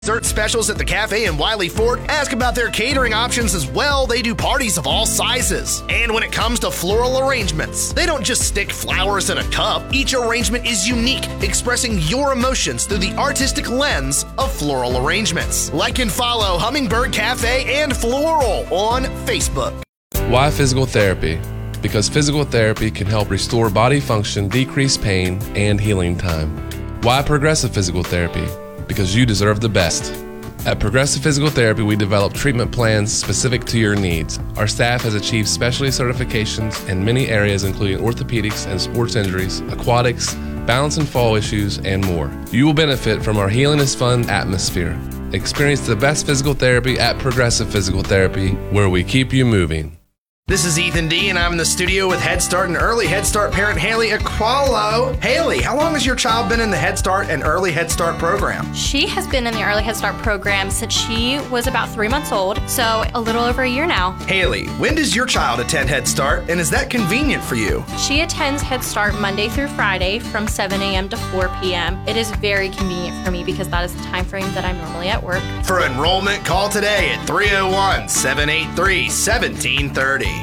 Dessert specials at the cafe in Wiley Fort. Ask about their catering options as well. They do parties of all sizes. And when it comes to floral arrangements, they don't just stick flowers in a cup. Each arrangement is unique, expressing your emotions through the artistic lens of floral arrangements. Like and follow Hummingbird Cafe and Floral on Facebook. Why physical therapy? Because physical therapy can help restore body function, decrease pain, and healing time. Why progressive physical therapy? Because you deserve the best. At Progressive Physical Therapy, we develop treatment plans specific to your needs. Our staff has achieved specialty certifications in many areas, including orthopedics and sports injuries, aquatics, balance and fall issues, and more. You will benefit from our Healing is Fun atmosphere. Experience the best physical therapy at Progressive Physical Therapy, where we keep you moving. This is Ethan D, and I'm in the studio with Head Start and Early Head Start parent Haley Aqualo. Haley, how long has your child been in the Head Start and Early Head Start program? She has been in the Early Head Start program since she was about 3 months old, so a little over a year now. Haley, when does your child attend Head Start, and is that convenient for you? She attends Head Start Monday through Friday from 7 a.m. to 4 p.m. It is very convenient for me because that is the time frame that I'm normally at work. For enrollment, call today at 301-783-1730.